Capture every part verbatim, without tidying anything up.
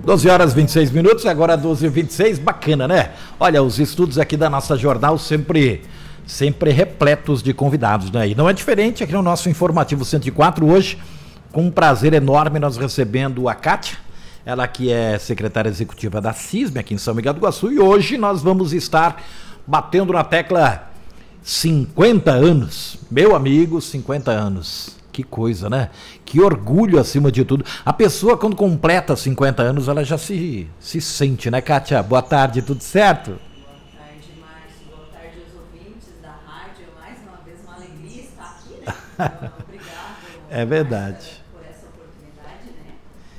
doze horas e vinte e seis minutos, agora doze e vinte e seis, bacana, né? Olha, os estudos aqui da nossa jornal sempre, sempre repletos de convidados, né? E não é diferente aqui no nosso Informativo cento e quatro hoje, com um prazer enorme nós recebendo a Kátia, ela que é secretária executiva da CISM aqui em São Miguel do Iguaçu, e hoje nós vamos estar batendo na tecla cinquenta anos, meu amigo, cinquenta anos. Que coisa, né? Que orgulho acima de tudo. A pessoa, quando completa cinquenta anos, ela já se, se sente, né, Kátia? Boa tarde, tudo certo? Boa tarde, Márcio. Boa tarde aos ouvintes da rádio. Mais uma vez, uma alegria estar aqui, né? Então, obrigado. É verdade. Márcio, por essa oportunidade, né?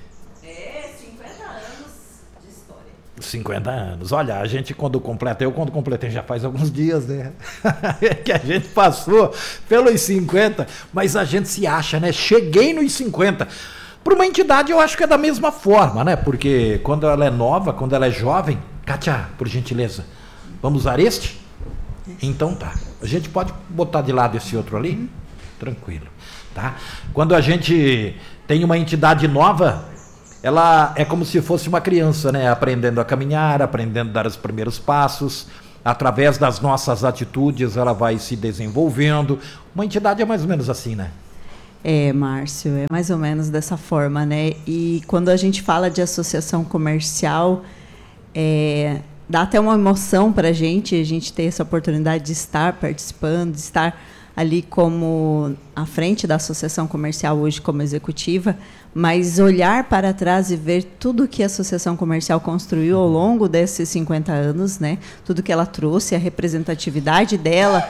É cinquenta anos de história. cinquenta anos. Olha, a gente quando completa, eu quando completei já faz alguns dias, né? Que a gente passou pelos cinquenta, mas a gente se acha, né? Cheguei nos cinquenta. Para uma entidade eu acho que é da mesma forma, né? Porque quando ela é nova, quando ela é jovem, Kátia, por gentileza, vamos usar este? Então tá. A gente pode botar de lado esse outro ali? Tranquilo, tá? Quando a gente tem uma entidade nova, ela é como se fosse uma criança, né? Aprendendo a caminhar, aprendendo a dar os primeiros passos. Através das nossas atitudes, ela vai se desenvolvendo. Uma entidade é mais ou menos assim, né? É, Márcio, é mais ou menos dessa forma, né? E quando a gente fala de associação comercial, é, dá até uma emoção para a gente, a gente ter essa oportunidade de estar participando, de estar ali como à frente da associação comercial hoje como executiva, mas olhar para trás e ver tudo que a associação comercial construiu ao longo desses cinquenta anos, né? Tudo que ela trouxe, a representatividade dela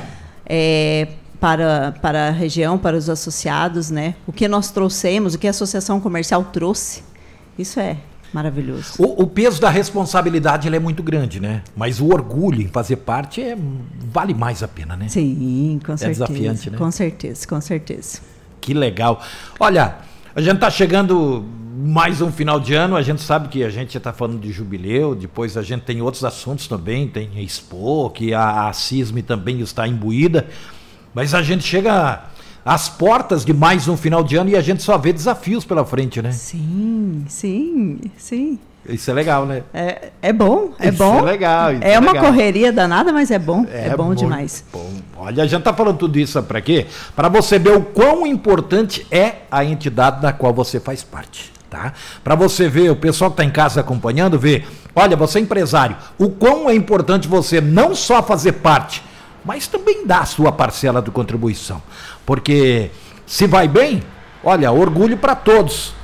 é, para, para a região, para os associados, né? O que nós trouxemos, o que a associação comercial trouxe, isso é maravilhoso. O, o peso da responsabilidade ele é muito grande, né? Mas o orgulho em fazer parte é, vale mais a pena, né? Sim, com certeza. É desafiante, né? Com certeza, com certeza. Que legal. Olha, a gente está chegando mais um final de ano, a gente sabe que a gente está falando de jubileu, depois a gente tem outros assuntos também, tem a Expo, que a, a CISM também está imbuída, mas a gente chega às portas de mais um final de ano e a gente só vê desafios pela frente, né? Sim, sim, sim. Isso é legal, né? É, é bom, é isso bom. É legal. Isso é, é uma legal. correria danada, mas é bom. É, é bom muito demais. Bom. Olha, a gente está falando tudo isso para quê? Para você ver o quão importante é a entidade da qual você faz parte, tá? Para você ver, o pessoal que está em casa acompanhando, ver, olha, você é empresário, o quão é importante você não só fazer parte, mas também dar a sua parcela de contribuição. Porque se vai bem, olha, orgulho para todos.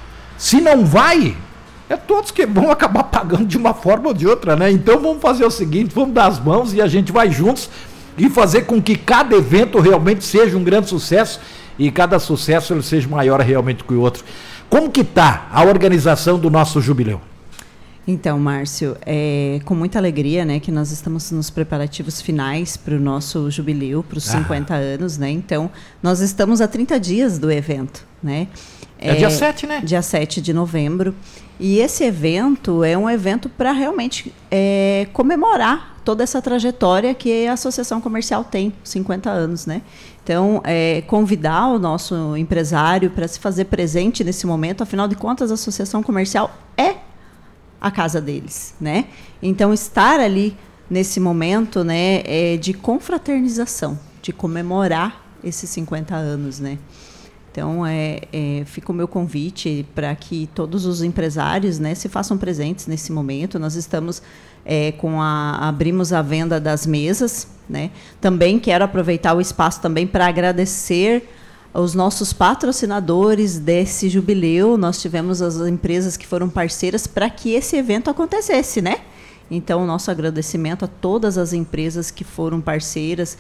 Se não vai, é todos que vão acabar pagando de uma forma ou de outra, né? Então vamos fazer o seguinte, vamos dar as mãos e a gente vai juntos e fazer com que cada evento realmente seja um grande sucesso e cada sucesso ele seja maior realmente que o outro. Como que está a organização do nosso jubileu? Então, Márcio, é com muita alegria, né, que nós estamos nos preparativos finais para o nosso jubileu, para os ah. cinquenta anos, né? Então, nós estamos a trinta dias do evento, né? É, é dia sete, né? Dia sete de novembro. E esse evento é um evento para realmente é, comemorar toda essa trajetória que a Associação Comercial tem, cinquenta anos, né? Então, é, convidar o nosso empresário para se fazer presente nesse momento, afinal de contas, a Associação Comercial é a casa deles, né? Então, estar ali nesse momento, né, é de confraternização, de comemorar esses cinquenta anos, né? Então, é, é, fica o meu convite para que todos os empresários, né, se façam presentes nesse momento. Nós estamos é, com a abrimos a venda das mesas, né? Também quero aproveitar o espaço também para agradecer os nossos patrocinadores desse jubileu. Nós tivemos as empresas que foram parceiras para que esse evento acontecesse, né? Então, o nosso agradecimento a todas as empresas que foram parceiras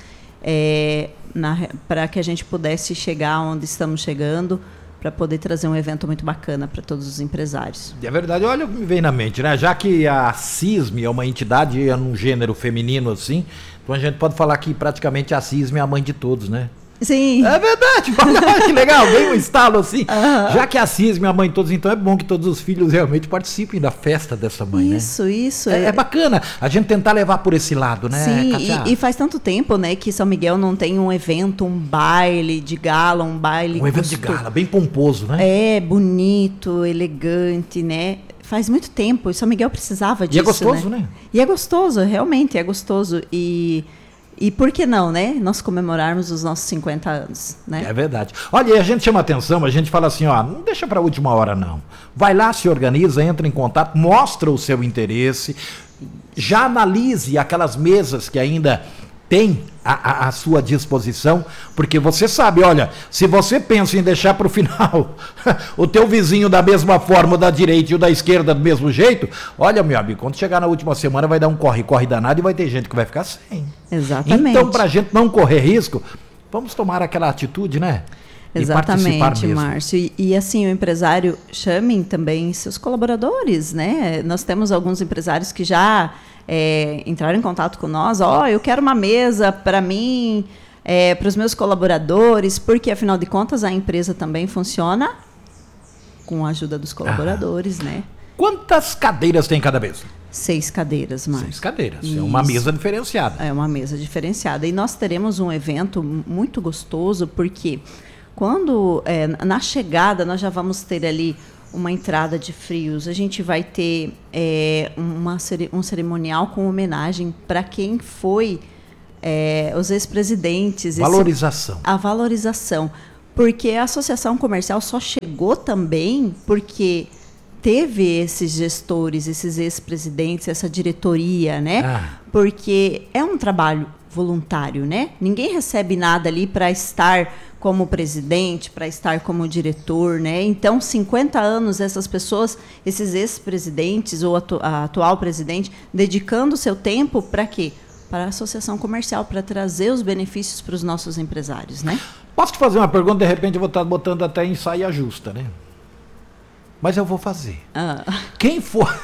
é, para que a gente pudesse chegar onde estamos chegando, para poder trazer um evento muito bacana para todos os empresários. É verdade, olha o que me vem na mente, né? Já que a CISM é uma entidade, é num gênero feminino assim, então a gente pode falar que praticamente a CISM é a mãe de todos, né? Sim. É verdade. Olha que legal, bem um estalo assim. Uhum. Já que a Cis, minha mãe, todos, então é bom que todos os filhos realmente participem da festa dessa mãe, isso, né? Isso, é, é bacana a gente tentar levar por esse lado, né, Sim, Kátia? e, e faz tanto tempo, né, que São Miguel não tem um evento, um baile de gala, um baile... Um evento de gala, bem pomposo, né? É, bonito, elegante, né? Faz muito tempo, e São Miguel precisava disso, E é gostoso, né? né? E é gostoso, realmente é gostoso. E... E por que não, né? Nós comemorarmos os nossos cinquenta anos, né? É verdade. Olha, e a gente chama atenção, a gente fala assim, ó, não deixa para a última hora, não. Vai lá, se organiza, entra em contato, mostra o seu interesse, já analise aquelas mesas que ainda tem à, à sua disposição, porque você sabe, olha, se você pensa em deixar para o final o teu vizinho da mesma forma, o da direita e o da esquerda do mesmo jeito, olha, meu amigo, quando chegar na última semana vai dar um corre-corre danado e vai ter gente que vai ficar sem. Exatamente. Então, para a gente não correr risco, vamos tomar aquela atitude, né? Exatamente, Márcio. E, e assim, o empresário, chamem também seus colaboradores, né? Nós temos alguns empresários que já é, entraram em contato com nós. Ó, oh, eu quero uma mesa para mim, é, para os meus colaboradores, porque, afinal de contas, a empresa também funciona com a ajuda dos colaboradores, ah. né? Quantas cadeiras tem cada mesa? Seis cadeiras, Márcio. Seis cadeiras. Isso. É uma mesa diferenciada. É uma mesa diferenciada. E nós teremos um evento muito gostoso, porque... Quando, é, na chegada, nós já vamos ter ali uma entrada de frios, a gente vai ter é, uma, um cerimonial com homenagem para quem foi é, os ex-presidentes. Valorização. Esse, a valorização. Porque a associação comercial só chegou também porque teve esses gestores, esses ex-presidentes, essa diretoria, né? Ah. Porque é um trabalho voluntário, né? Ninguém recebe nada ali para estar como presidente, para estar como diretor, né? Então, cinquenta anos, essas pessoas, esses ex-presidentes ou atu a atual presidente, dedicando o seu tempo para quê? Para a associação comercial, para trazer os benefícios para os nossos empresários, né? Posso te fazer uma pergunta? De repente eu vou estar botando até em saia justa, né? Mas eu vou fazer. Ah. Quem for...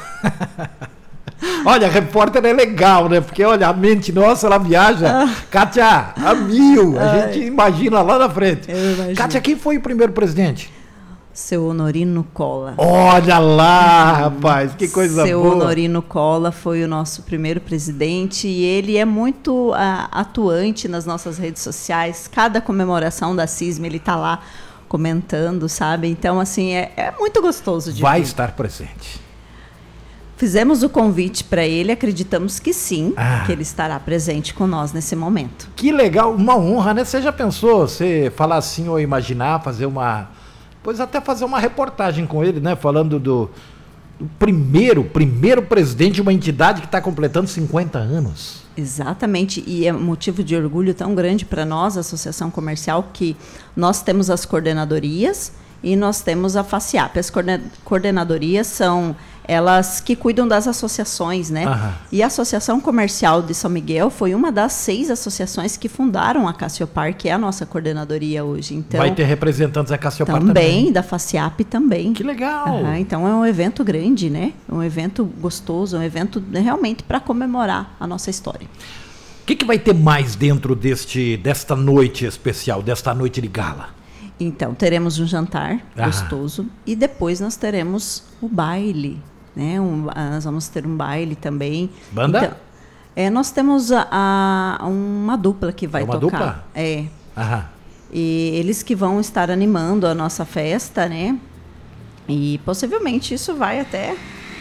Olha, a repórter é legal, né? Porque, olha, a mente nossa, ela viaja. Ah. Kátia, a mil. A Ai. gente imagina lá na frente. Kátia, quem foi o primeiro presidente? Seu Honorino Cola. Olha lá, rapaz, que coisa Seu boa. Seu Honorino Cola foi o nosso primeiro presidente e ele é muito uh, atuante nas nossas redes sociais. Cada comemoração da CISM, ele está lá comentando, sabe? Então, assim, é, é muito gostoso de Vai ver. estar presente. Fizemos o convite para ele, acreditamos que sim, ah. que ele estará presente com nós nesse momento. Que legal, uma honra, né? Você já pensou, você falar assim ou imaginar, fazer uma... Pois até fazer uma reportagem com ele, né? Falando do, do primeiro, primeiro presidente de uma entidade que está completando cinquenta anos. Exatamente, e é motivo de orgulho tão grande para nós, a Associação Comercial, que nós temos as coordenadorias e nós temos a FACIAP. As coordenadorias são... elas que cuidam das associações, né? Aham. E a Associação Comercial de São Miguel foi uma das seis associações que fundaram a Cassiopar, que é a nossa coordenadoria hoje. Então, vai ter representantes da Cassiopar também? Também, da FACIAP também. Que legal! Aham, então é um evento grande, né? Um evento gostoso, um evento realmente para comemorar a nossa história. O que, que vai ter mais dentro deste, desta noite especial, desta noite de gala? Então, teremos um jantar ah. gostoso e depois nós teremos o baile. Né? Um, nós vamos ter um baile também. Banda? Então, é, nós temos a, a, uma dupla que vai é uma tocar. Dupla? É. Aham. E eles que vão estar animando a nossa festa, né? E possivelmente isso vai até...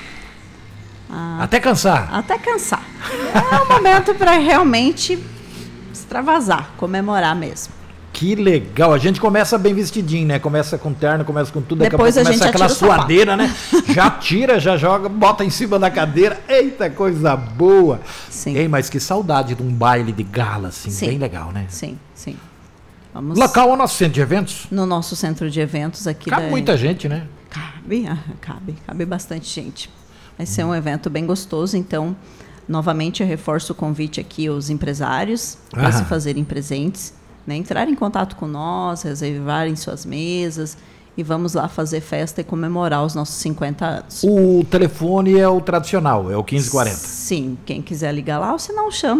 A, até cansar? Até cansar. É um momento para realmente extravasar, comemorar mesmo. Que legal, a gente começa bem vestidinho, né? Começa com terno, começa com tudo, depois daqui a pouco a começa gente aquela suadeira, né? Já tira, já joga, bota em cima da cadeira. Eita, coisa boa. Sim. Ei, mas que saudade de um baile de gala, assim, sim. bem legal, né? Sim, sim. Vamos... Local é o nosso centro de eventos? No nosso centro de eventos aqui. Cabe da... muita gente, né? Cabe, cabe, cabe bastante gente. Vai ser um evento bem gostoso, então, novamente eu reforço o convite aqui aos empresários para se fazerem presentes. Né, entrar em contato com nós, reservarem suas mesas e vamos lá fazer festa e comemorar os nossos cinquenta anos. O telefone é o tradicional, é o quinze quarenta? Sim, quem quiser ligar lá, ou se não, chama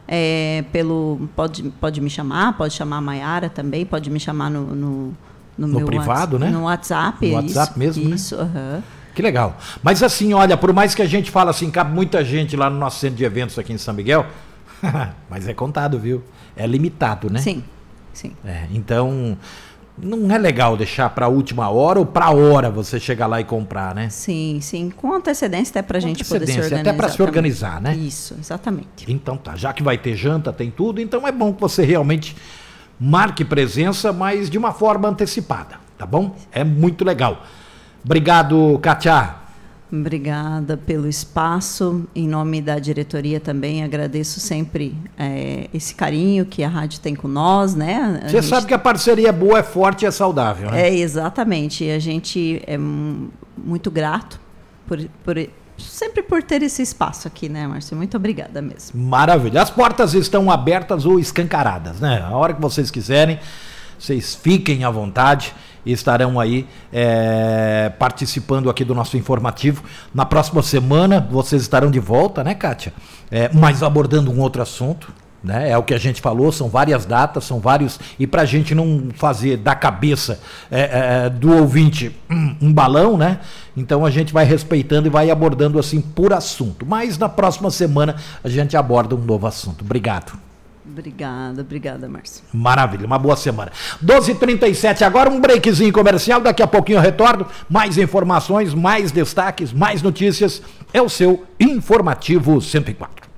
é, pelo, pode, pode me chamar, pode chamar a Maiara também, pode me chamar no, no, no, no meu privado, WhatsApp, né? No WhatsApp. No WhatsApp isso, mesmo, Isso, né? aham. Que legal. Mas assim, olha, por mais que a gente fala assim, cabe muita gente lá no nosso centro de eventos aqui em São Miguel, mas é contado, viu? É limitado, né? Sim, sim. É, então, não é legal deixar para a última hora ou para a hora você chegar lá e comprar, né? Sim, sim. Com antecedência até para a gente poder se Antecedência, organizar. até para se organizar, né? Isso, exatamente. Então tá, já que vai ter janta, tem tudo, então é bom que você realmente marque presença, mas de uma forma antecipada, tá bom? É muito legal. Obrigado, Kátia. Obrigada pelo espaço. Em nome da diretoria também agradeço sempre é, esse carinho que a rádio tem com nós, né? Você gente... sabe que a parceria boa é forte e é saudável, né? É, exatamente. A gente é muito grato por, por, sempre por ter esse espaço aqui, né, Márcio? Muito obrigada mesmo. Maravilha. As portas estão abertas ou escancaradas, né? A hora que vocês quiserem, vocês fiquem à vontade e estarão aí é, participando aqui do nosso informativo. Na próxima semana vocês estarão de volta, né, Kátia? É, mas abordando um outro assunto, né? É o que a gente falou, são várias datas, são vários... E para a gente não fazer da cabeça é, é, do ouvinte um, um balão, né? Então a gente vai respeitando e vai abordando assim por assunto. Mas na próxima semana a gente aborda um novo assunto. Obrigado. Obrigada, obrigada, Márcio. Maravilha, uma boa semana. doze e trinta e sete, agora um breakzinho comercial, daqui a pouquinho eu retorno. Mais informações, mais destaques, mais notícias. É o seu Informativo cento e quatro.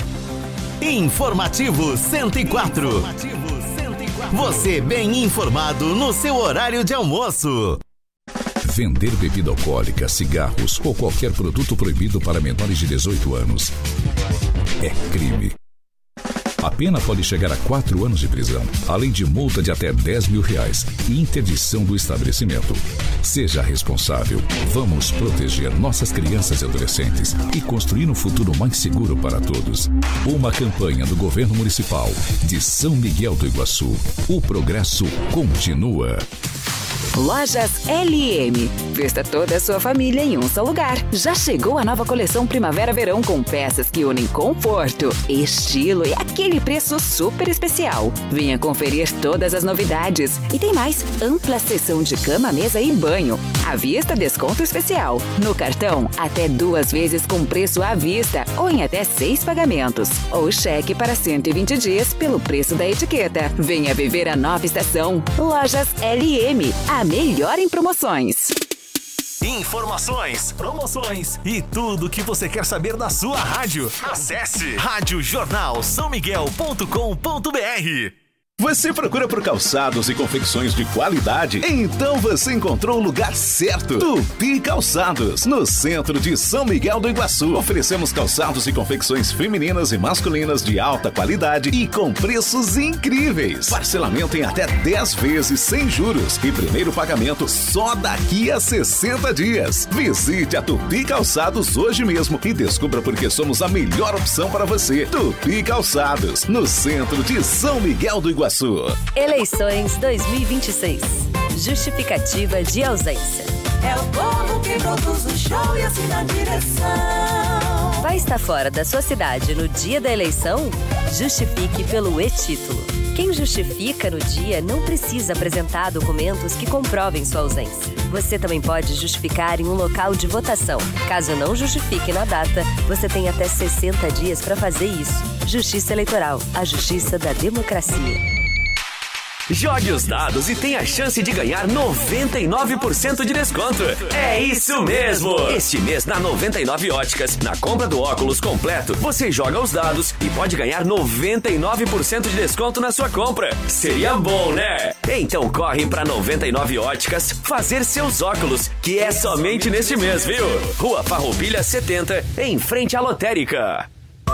Informativo cento e quatro. Você bem informado no seu horário de almoço. Vender bebida alcoólica, cigarros ou qualquer produto proibido para menores de dezoito anos é crime. A pena pode chegar a quatro anos de prisão, além de multa de até dez mil reais e interdição do estabelecimento. Seja responsável. Vamos proteger nossas crianças e adolescentes e construir um futuro mais seguro para todos. Uma campanha do Governo Municipal de São Miguel do Iguaçu. O progresso continua. Lojas L M. Vista toda a sua família em um só lugar. Já chegou a nova coleção Primavera-Verão com peças que unem conforto, estilo e aquele preço super especial. Venha conferir todas as novidades. E tem mais, ampla seção de cama, mesa e banho. À vista, desconto especial. No cartão, até duas vezes com preço à vista ou em até seis pagamentos. Ou cheque para cento e vinte dias pelo preço da etiqueta. Venha viver a nova estação. Lojas L M. A melhor em promoções. Informações, promoções e tudo o que você quer saber da sua rádio. Acesse rádio jornal são miguel ponto com ponto br. Você procura por calçados e confecções de qualidade? Então você encontrou o lugar certo. Tupi Calçados, no centro de São Miguel do Iguaçu. Oferecemos calçados e confecções femininas e masculinas de alta qualidade e com preços incríveis. Parcelamento em até dez vezes sem juros e primeiro pagamento só daqui a sessenta dias. Visite a Tupi Calçados hoje mesmo e descubra por que somos a melhor opção para você. Tupi Calçados, no centro de São Miguel do Iguaçu. Eleições dois mil e vinte e seis. Justificativa de ausência. É o povo que produz o show e assina a direção. Vai estar fora da sua cidade no dia da eleição? Justifique pelo e-título. Quem justifica no dia não precisa apresentar documentos que comprovem sua ausência. Você também pode justificar em um local de votação. Caso não justifique na data, você tem até sessenta dias para fazer isso. Justiça Eleitoral, a justiça da democracia. Jogue os dados e tenha a chance de ganhar noventa e nove por cento de desconto. É isso mesmo! Este mês na noventa e nove Óticas, na compra do óculos completo, você joga os dados e pode ganhar noventa e nove por cento de desconto na sua compra. Seria bom, né? Então corre pra noventa e nove Óticas fazer seus óculos, que é somente neste mês, viu? Rua Farroupilha setenta, em frente à lotérica.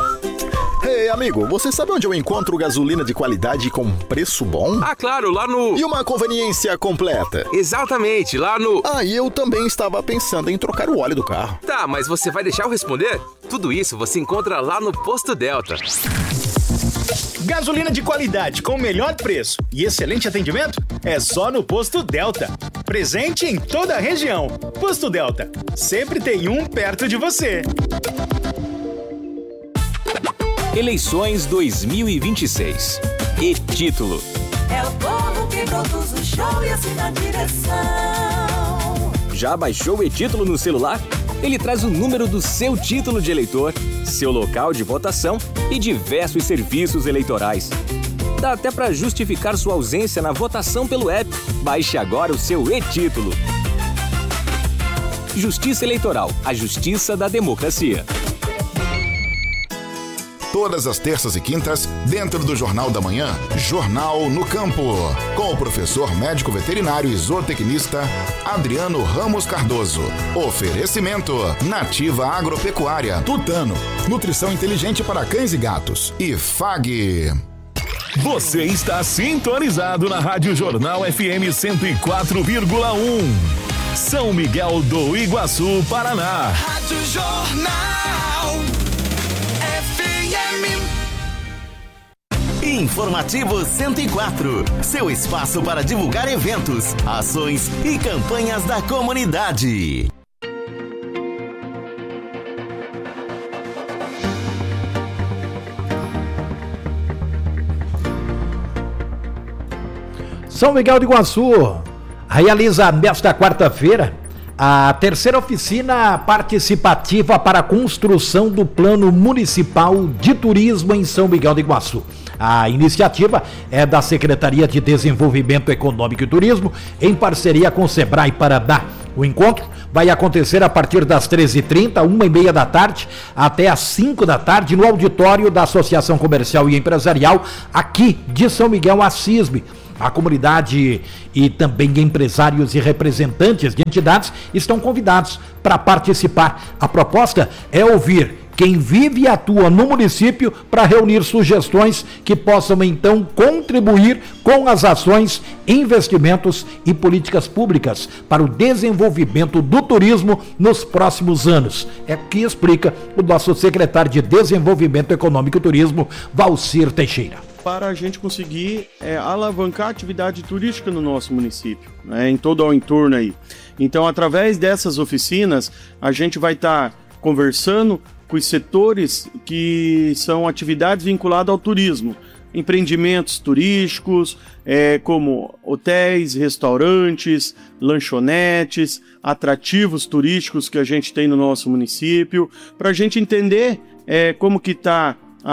Ei, amigo, você sabe onde eu encontro gasolina de qualidade com preço bom? Ah, claro, lá no... E uma conveniência completa. Exatamente, lá no... Ah, e eu também estava pensando em trocar o óleo do carro. Tá, mas você vai deixar eu responder? Tudo isso você encontra lá no Posto Delta. Gasolina de qualidade com o melhor preço e excelente atendimento é só no Posto Delta. Presente em toda a região. Posto Delta, sempre tem um perto de você. Eleições dois mil e vinte e seis. E-Título. É o povo que produz o show e assina a direção. Já baixou o E-Título no celular? Ele traz o número do seu título de eleitor, seu local de votação e diversos serviços eleitorais. Dá até para justificar sua ausência na votação pelo app. Baixe agora o seu E-Título. Justiça Eleitoral, a justiça da democracia. Todas as terças e quintas, dentro do Jornal da Manhã, Jornal no Campo, com o professor médico veterinário e zootecnista Adriano Ramos Cardoso. Oferecimento Nativa Agropecuária, Tutano, nutrição inteligente para cães e gatos e F A G. Você está sintonizado na Rádio Jornal F M cento e quatro vírgula um. São Miguel do Iguaçu, Paraná. Rádio Jornal F M. Informativo cento e quatro, seu espaço para divulgar eventos, ações e campanhas da comunidade. São Miguel do Iguaçu realiza nesta quarta-feira a terceira oficina participativa para a construção do Plano Municipal de Turismo em São Miguel do Iguaçu. A iniciativa é da Secretaria de Desenvolvimento Econômico e Turismo, em parceria com o Sebrae Paraná. O encontro vai acontecer a partir das treze e trinta, uma e meia da tarde, até às cinco da tarde, no auditório da Associação Comercial e Empresarial, aqui de São Miguel Assisme. A comunidade e também empresários e representantes de entidades estão convidados para participar. A proposta é ouvir quem vive e atua no município para reunir sugestões que possam então contribuir com as ações, investimentos e políticas públicas para o desenvolvimento do turismo nos próximos anos. É o que explica o nosso secretário de Desenvolvimento Econômico e Turismo, Valcir Teixeira. Para a gente conseguir é, alavancar a atividade turística no nosso município, né, em todo o entorno aí. Então, através dessas oficinas, a gente vai estar tá conversando com os setores que são atividades vinculadas ao turismo, empreendimentos turísticos, é, como hotéis, restaurantes, lanchonetes, atrativos turísticos que a gente tem no nosso município, para a gente entender é, como que está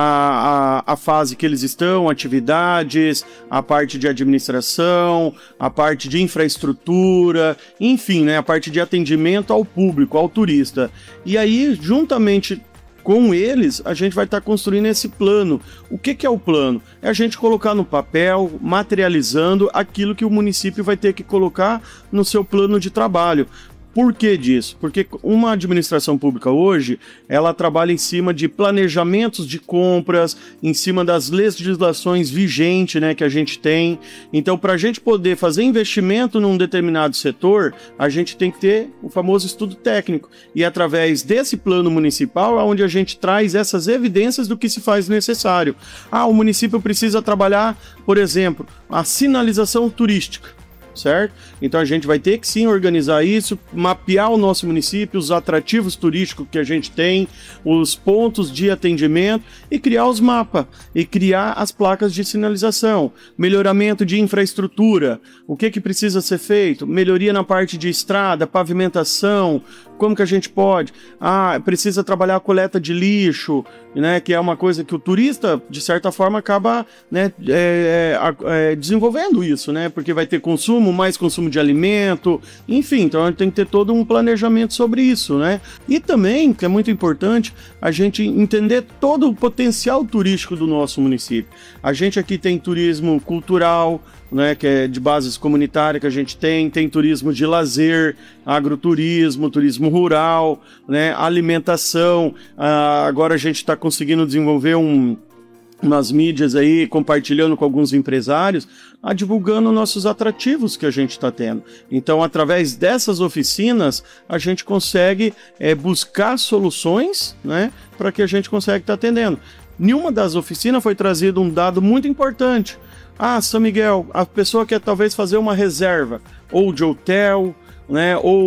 A, a, a fase que eles estão, atividades, a parte de administração, a parte de infraestrutura, enfim, né, a parte de atendimento ao público, ao turista. E aí, juntamente com eles, a gente vai estar tá construindo esse plano. O que, que é o plano? É a gente colocar no papel, materializando aquilo que o município vai ter que colocar no seu plano de trabalho. Por que disso? Porque uma administração pública hoje, ela trabalha em cima de planejamentos de compras, em cima das legislações vigentes, né, que a gente tem. Então, para a gente poder fazer investimento num determinado setor, a gente tem que ter o famoso estudo técnico. E através desse plano municipal é onde a gente traz essas evidências do que se faz necessário. Ah, o município precisa trabalhar, por exemplo, a sinalização turística. Certo? Então a gente vai ter que sim organizar isso, mapear o nosso município, os atrativos turísticos que a gente tem, os pontos de atendimento e criar os mapas e criar as placas de sinalização, melhoramento de infraestrutura, o que que precisa ser feito, melhoria na parte de estrada, pavimentação, como que a gente pode, ah, precisa trabalhar a coleta de lixo, né, que é uma coisa que o turista, de certa forma, acaba, né, é, é, desenvolvendo isso, né, porque vai ter consumo, mais consumo de alimento, enfim, então a gente tem que ter todo um planejamento sobre isso, né, e também, que é muito importante, a gente entender todo o potencial turístico do nosso município. A gente aqui tem turismo cultural, né, que é de bases comunitárias que a gente tem, tem turismo de lazer, agroturismo, turismo rural, né, alimentação, ah, agora a gente está conseguindo desenvolver um, umas mídias aí, compartilhando com alguns empresários, a divulgando nossos atrativos que a gente está tendo. Então, através dessas oficinas, a gente consegue é, buscar soluções, né, para que a gente consiga estar atendendo. Em uma das oficinas foi trazido um dado muito importante. Ah, São Miguel, a pessoa quer talvez fazer uma reserva, ou de hotel, né, ou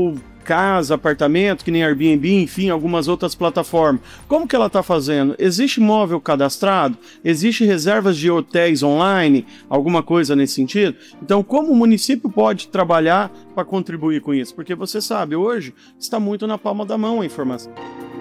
casa, apartamento, que nem Airbnb, enfim, algumas outras plataformas. Como que ela está fazendo? Existe imóvel cadastrado? Existe reservas de hotéis online? Alguma coisa nesse sentido? Então, como o município pode trabalhar para contribuir com isso? Porque você sabe, hoje está muito na palma da mão a informação.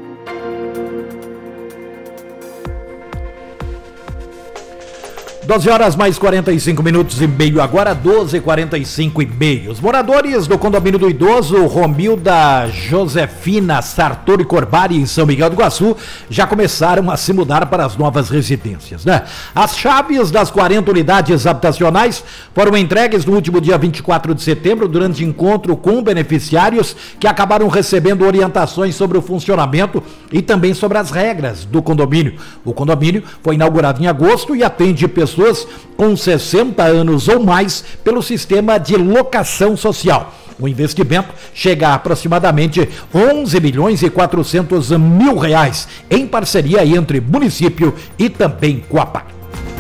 doze horas mais quarenta e cinco minutos e meio, agora doze e quarenta e cinco e meio. Os moradores do condomínio do idoso Romilda Josefina Sartori Corbari, em São Miguel do Iguaçu, já começaram a se mudar para as novas residências, né? As chaves das quarenta unidades habitacionais foram entregues no último dia vinte e quatro de setembro, durante encontro com beneficiários que acabaram recebendo orientações sobre o funcionamento e também sobre as regras do condomínio. O condomínio foi inaugurado em agosto e atende pessoas pessoas com sessenta anos ou mais pelo sistema de locação social. O investimento chega a aproximadamente onze milhões e quatrocentos mil reais, em parceria entre município e também Coapar.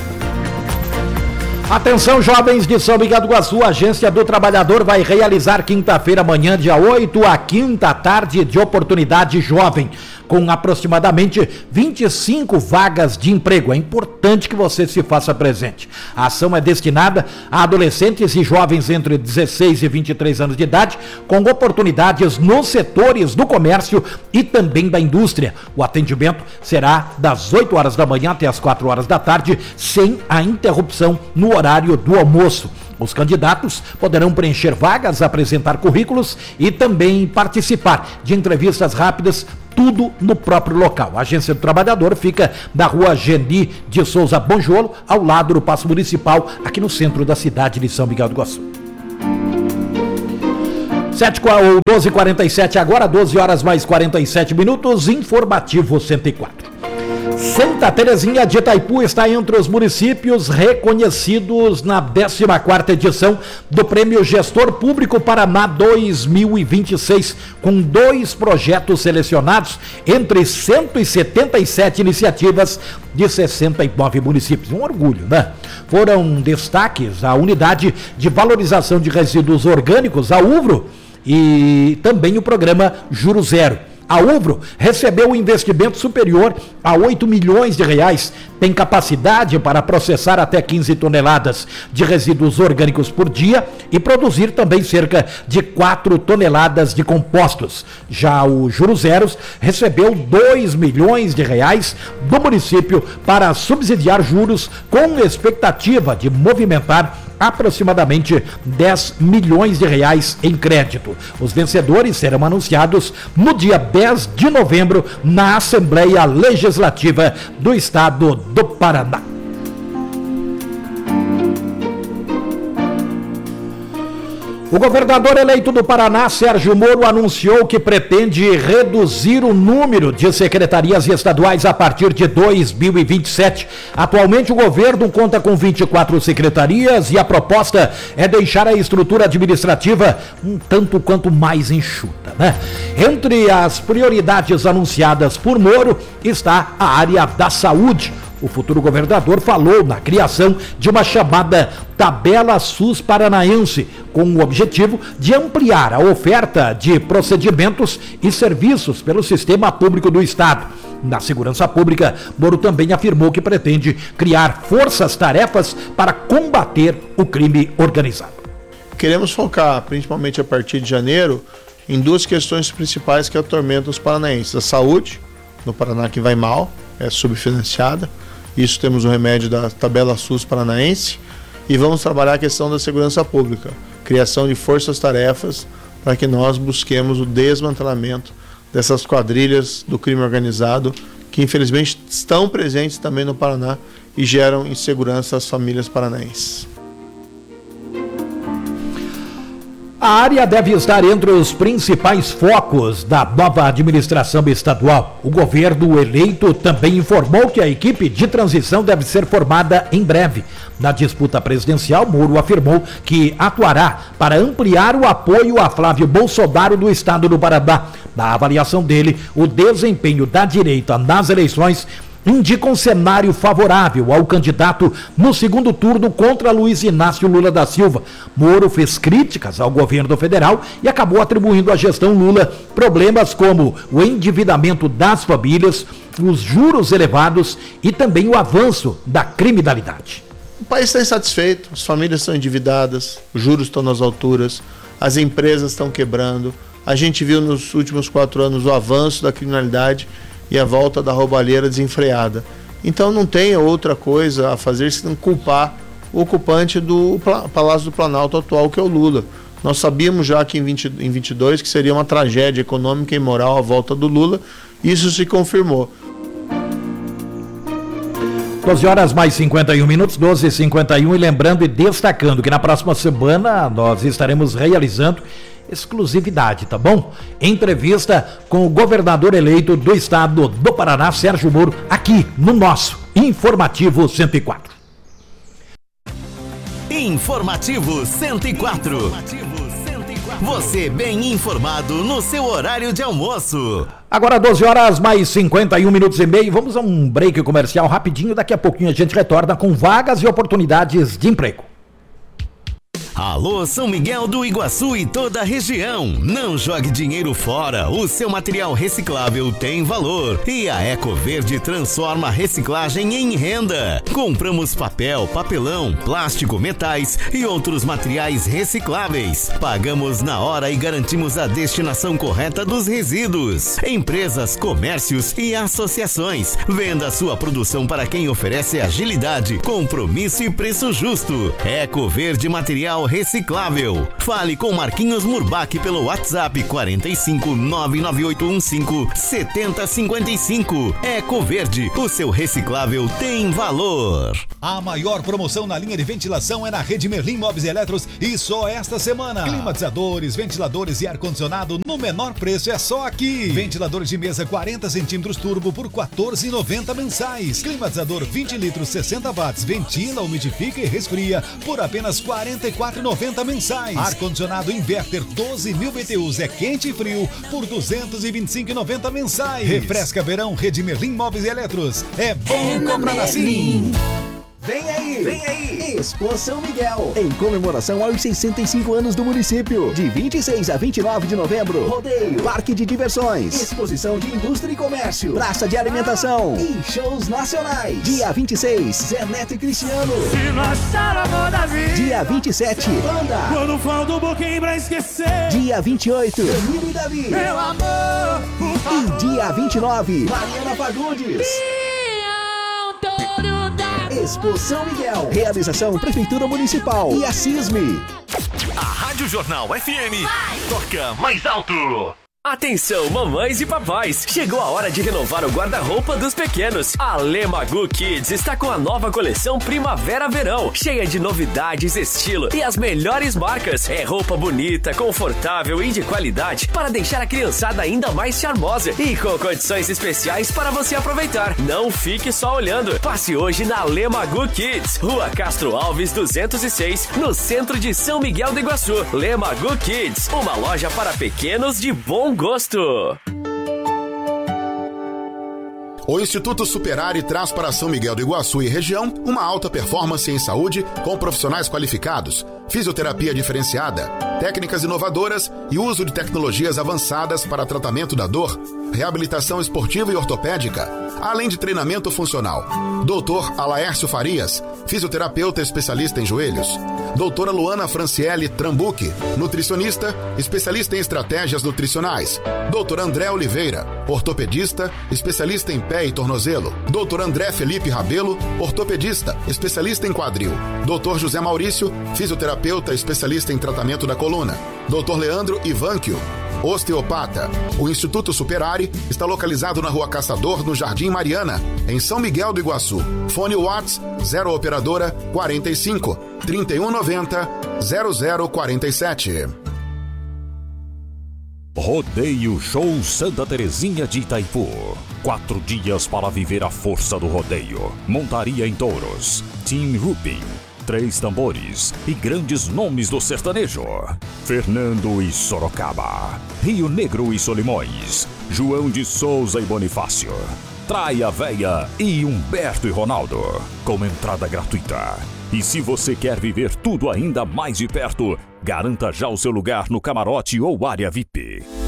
Atenção, jovens de São Miguel do Iguaçu, a Agência do Trabalhador vai realizar quinta-feira, amanhã, dia oito, a quinta tarde de oportunidade jovem, com aproximadamente vinte e cinco vagas de emprego. É importante que você se faça presente. A ação é destinada a adolescentes e jovens entre dezesseis e vinte e três anos de idade, com oportunidades nos setores do comércio e também da indústria. O atendimento será das oito horas da manhã até as quatro horas da tarde, sem a interrupção no horário do almoço. Os candidatos poderão preencher vagas, apresentar currículos e também participar de entrevistas rápidas, tudo no próprio local. A Agência do Trabalhador fica na rua Geni de Souza Bonjolo, ao lado do Paço Municipal, aqui no centro da cidade de São Miguel do Iguaçu. doze e quarenta e sete agora, doze horas mais quarenta e sete minutos, informativo cento e quatro. Santa Terezinha de Itaipu está entre os municípios reconhecidos na décima quarta edição do Prêmio Gestor Público Paraná dois mil e vinte e seis, com dois projetos selecionados entre cento e setenta e sete iniciativas de sessenta e nove municípios. Um orgulho, né? Foram destaques a Unidade de Valorização de Resíduos Orgânicos, a UVRO, e também o programa Juro Zero. A UVRO recebeu um investimento superior a oito milhões de reais, tem capacidade para processar até quinze toneladas de resíduos orgânicos por dia e produzir também cerca de quatro toneladas de compostos. Já o Juro Zeros recebeu dois milhões de reais do município para subsidiar juros, com expectativa de movimentar aproximadamente dez milhões de reais em crédito. Os vencedores serão anunciados no dia dez de novembro na Assembleia Legislativa do Estado do Paraná. O governador eleito do Paraná, Sérgio Moro, anunciou que pretende reduzir o número de secretarias estaduais a partir de dois mil e vinte e sete. Atualmente o governo conta com vinte e quatro secretarias e a proposta é deixar a estrutura administrativa um tanto quanto mais enxuta, né? Entre as prioridades anunciadas por Moro está a área da saúde. O futuro governador falou na criação de uma chamada Tabela SUS Paranaense, com o objetivo de ampliar a oferta de procedimentos e serviços pelo sistema público do Estado. Na segurança pública, Moro também afirmou que pretende criar forças-tarefas para combater o crime organizado. Queremos focar, principalmente a partir de janeiro, em duas questões principais que atormentam os paranaenses. A saúde, no Paraná que vai mal, é subfinanciada. Isso temos o remédio da Tabela SUS Paranaense. E vamos trabalhar a questão da segurança pública, criação de forças-tarefas para que nós busquemos o desmantelamento dessas quadrilhas do crime organizado que infelizmente estão presentes também no Paraná e geram insegurança às famílias paranaenses. A área deve estar entre os principais focos da nova administração estadual. O governo eleito também informou que a equipe de transição deve ser formada em breve. Na disputa presidencial, Moro afirmou que atuará para ampliar o apoio a Flávio Bolsonaro do estado do Paraná. Na avaliação dele, o desempenho da direita nas eleições indica um cenário favorável ao candidato no segundo turno contra Luiz Inácio Lula da Silva. Moro fez críticas ao governo federal e acabou atribuindo à gestão Lula problemas como o endividamento das famílias, os juros elevados e também o avanço da criminalidade. O país está insatisfeito, as famílias estão endividadas, os juros estão nas alturas, as empresas estão quebrando. A gente viu nos últimos quatro anos o avanço da criminalidade e a volta da roubalheira desenfreada. Então não tem outra coisa a fazer senão culpar o ocupante do Palácio do Planalto atual, que é o Lula. Nós sabíamos já que em, vinte, em vinte e dois que seria uma tragédia econômica e moral a volta do Lula, isso se confirmou. doze horas mais cinquenta e um minutos, doze e cinquenta e um, e lembrando e destacando que na próxima semana nós estaremos realizando exclusividade, tá bom? Entrevista com o governador eleito do estado do Paraná, Sérgio Moro, aqui no nosso Informativo cento e quatro. Informativo cento e quatro. Você bem informado no seu horário de almoço. Agora doze horas mais cinquenta e um minutos e meio, vamos a um break comercial rapidinho, daqui a pouquinho a gente retorna com vagas e oportunidades de emprego. Alô, São Miguel do Iguaçu e toda a região. Não jogue dinheiro fora. O seu material reciclável tem valor. E a Ecoverde transforma a reciclagem em renda. Compramos papel, papelão, plástico, metais e outros materiais recicláveis. Pagamos na hora e garantimos a destinação correta dos resíduos. Empresas, comércios e associações. Venda sua produção para quem oferece agilidade, compromisso e preço justo. Ecoverde Material Reciclável. Fale com Marquinhos Murbach pelo WhatsApp quarenta e cinco, nove nove oito um cinco, sete zero cinco cinco. Ecoverde, o seu reciclável tem valor. A maior promoção na linha de ventilação é na Rede Merlin Móveis e Eletros e só esta semana. Climatizadores, ventiladores e ar-condicionado no menor preço é só aqui. Ventiladores de mesa quarenta centímetros turbo por quatorze reais e noventa centavos mensais. Climatizador vinte litros, sessenta watts, ventila, umidifica e resfria por apenas quarenta e quatro reais e noventa centavos mensais. Ar-condicionado inverter doze mil B T Us é quente e frio por duzentos e vinte e cinco reais e noventa centavos mensais. Refresca verão Rede Merlin Móveis e Eletros. É bom comprar assim. Vem aí, vem aí, Expo São Miguel, em comemoração aos sessenta e cinco anos do município, de vinte e seis a vinte e nove de novembro, rodeio, parque de diversões, exposição de indústria e comércio, praça de alimentação e shows nacionais. Dia vinte e seis, Zé Neto e Cristiano. Se não achar amor da vida. Dia vinte e sete, Banda. Quando falta um pouquinho pra esquecer. Dia vinte e oito, Danilo e Davi. Meu amor, por favor. E dia vinte e nove, Mariana Fagundes. Expo São Miguel. Realização Prefeitura Municipal e a CISME. A Rádio Jornal F M toca mais alto. Atenção, mamães e papais! Chegou a hora de renovar o guarda-roupa dos pequenos. A Lemagu Kids está com a nova coleção Primavera-Verão, cheia de novidades, estilo e as melhores marcas. É roupa bonita, confortável e de qualidade para deixar a criançada ainda mais charmosa e com condições especiais para você aproveitar. Não fique só olhando. Passe hoje na Lemagu Kids, Rua Castro Alves duzentos e seis, no centro de São Miguel do Iguaçu. Lemagu Kids, uma loja para pequenos de bom gosto. O Instituto Superare traz para São Miguel do Iguaçu e região uma alta performance em saúde com profissionais qualificados, fisioterapia diferenciada, técnicas inovadoras e uso de tecnologias avançadas para tratamento da dor, reabilitação esportiva e ortopédica, além de treinamento funcional. doutor Alaércio Farias, fisioterapeuta especialista em joelhos. doutora Luana Franciele Trambuque, nutricionista, especialista em estratégias nutricionais. doutor André Oliveira, ortopedista, especialista em pé e tornozelo. doutor André Felipe Rabelo, ortopedista, especialista em quadril. doutor José Maurício, fisioterapeuta, especialista em tratamento da coluna. doutor Leandro Ivanquio, osteopata. O Instituto Superare está localizado na Rua Caçador, no Jardim Mariana, em São Miguel do Iguaçu. Fone Whats zero operadora quarenta e cinco, trinta e um noventa, zero zero quarenta e sete. Rodeio Show Santa Terezinha de Itaipu. Quatro dias para viver a força do rodeio. Montaria em touros, Team Rupin, três tambores e grandes nomes do sertanejo. Fernando e Sorocaba, Rio Negro e Solimões, João de Souza e Bonifácio. Traia Véia e Humberto e Ronaldo, com entrada gratuita. E se você quer viver tudo ainda mais de perto, garanta já o seu lugar no camarote ou área V I P.